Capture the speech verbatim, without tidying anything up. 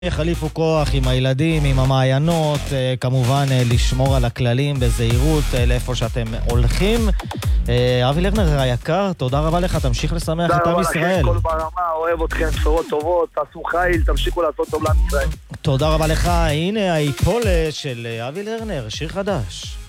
יחליפו כוח עם הילדים, עם המעיינות, כמובן לשמור על הכללים בזהירות לאיפה שאתם הולכים. אבי לרנר היקר, תודה רבה לך, תמשיך לשמח את עם ישראל. כל ברמה, אוהב אתכם, בשורות טובות, תעשו חיל, תמשיכו לעשות טוב לעם ישראל. תודה רבה לך, הנה היפולת של אבי לרנר, שיר חדש.